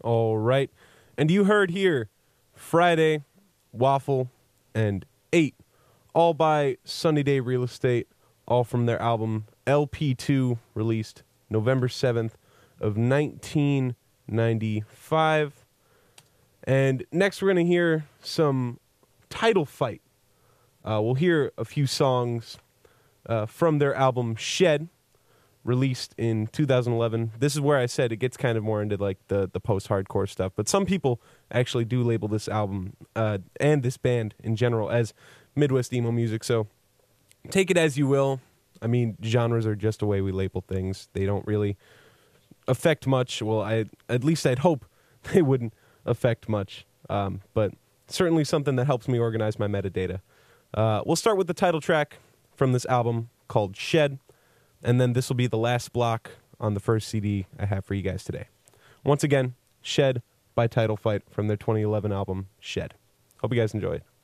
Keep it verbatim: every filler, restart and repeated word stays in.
All right. And you heard here Friday, Waffle, and eight, all by Sunny Day Real Estate, all from their album L P two, released November seventh of nineteen ninety-five. And next we're going to hear some Title Fight. Uh, we'll hear a few songs uh, from their album Shed, released in two thousand eleven. This is where I said it gets kind of more into like the, the post-hardcore stuff, but some people actually do label this album uh, and this band in general as Midwest emo music, so take it as you will. I mean, genres are just a way we label things. They don't really affect much. Well, I at least I'd hope they wouldn't affect much, um, but certainly something that helps me organize my metadata. Uh, we'll start with the title track from this album called Shed, and then this will be the last block on the first C D I have for you guys today. Once again, Shed by Title Fight from their twenty eleven album Shed. Hope you guys enjoy it.